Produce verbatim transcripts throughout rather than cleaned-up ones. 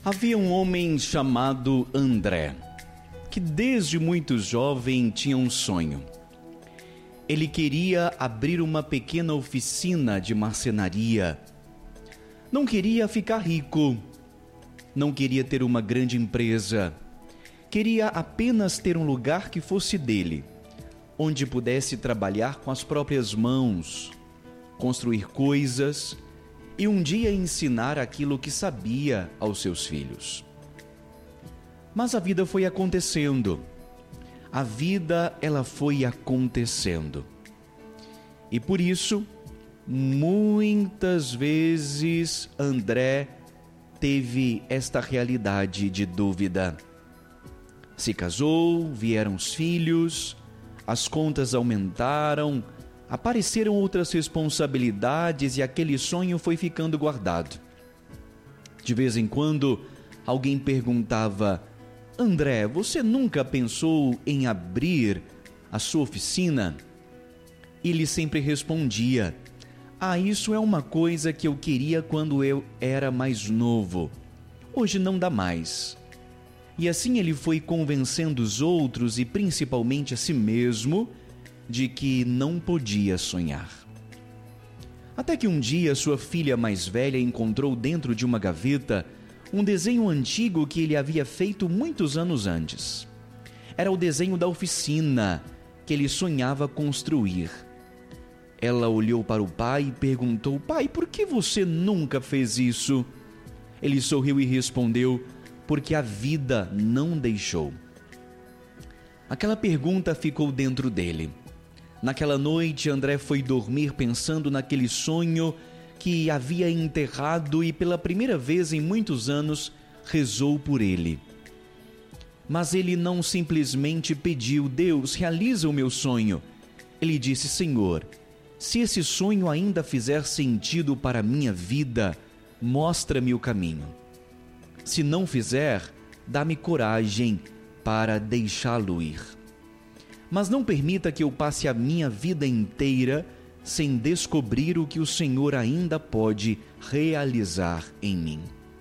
Havia um homem chamado André, que desde muito jovem tinha um sonho. Ele queria abrir uma pequena oficina de marcenaria. Não queria ficar rico, não queria ter uma grande empresa. Queria apenas ter um lugar que fosse dele, onde pudesse trabalhar com as próprias mãos, construir coisas e um dia ensinar aquilo que sabia aos seus filhos. Mas a vida foi acontecendo. A vida, ela foi acontecendo. E por isso, muitas vezes André teve esta realidade de dúvida. Se casou, vieram os filhos, as contas aumentaram, apareceram outras responsabilidades e aquele sonho foi ficando guardado. De vez em quando, alguém perguntava: André, você nunca pensou em abrir a sua oficina? Ele sempre respondia: ah, isso é uma coisa que eu queria quando eu era mais novo. Hoje não dá mais. E assim ele foi convencendo os outros e principalmente a si mesmo de que não podia sonhar. Até que um dia sua filha mais velha encontrou dentro de uma gaveta um desenho antigo que ele havia feito muitos anos antes. Era o desenho da oficina que ele sonhava construir. Ela olhou para o pai e perguntou: pai, por que você nunca fez isso? Ele sorriu e respondeu: porque a vida não deixou. Aquela pergunta ficou dentro dele. Naquela noite, André foi dormir pensando naquele sonho que havia enterrado e pela primeira vez em muitos anos rezou por ele. Mas ele não simplesmente pediu: Deus, realiza o meu sonho. Ele disse: Senhor, se esse sonho ainda fizer sentido para a minha vida, mostra-me o caminho. Se não fizer, dá-me coragem para deixá-lo ir. Mas não permita que eu passe a minha vida inteira sem descobrir o que o Senhor ainda pode realizar em mim.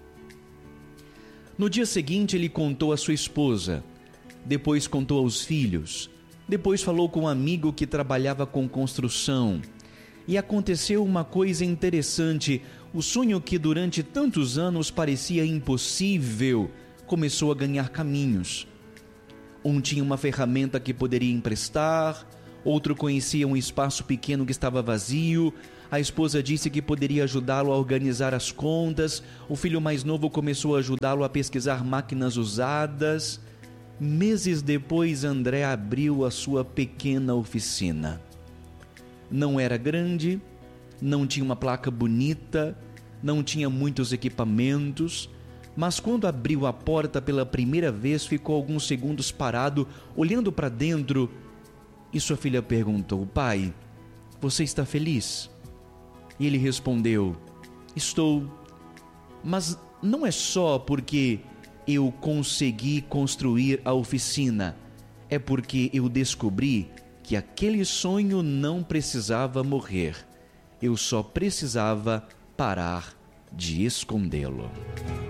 No dia seguinte, ele contou à sua esposa, depois contou aos filhos, depois falou com um amigo que trabalhava com construção. E aconteceu uma coisa interessante: o sonho que durante tantos anos parecia impossível começou a ganhar caminhos. Um tinha uma ferramenta que poderia emprestar, outro conhecia um espaço pequeno que estava vazio, a esposa disse que poderia ajudá-lo a organizar as contas, o filho mais novo começou a ajudá-lo a pesquisar máquinas usadas. Meses depois, André abriu a sua pequena oficina. Não era grande, não tinha uma placa bonita, não tinha muitos equipamentos, mas quando abriu a porta pela primeira vez, ficou alguns segundos parado, olhando para dentro, e sua filha perguntou: pai, você está feliz? E ele respondeu: estou, mas não é só porque eu consegui construir a oficina, é porque eu descobri que aquele sonho não precisava morrer, eu só precisava parar de escondê-lo.